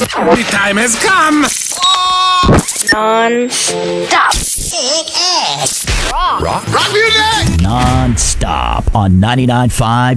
The time has come. Non-stop. Rock music. Non-stop on 99.5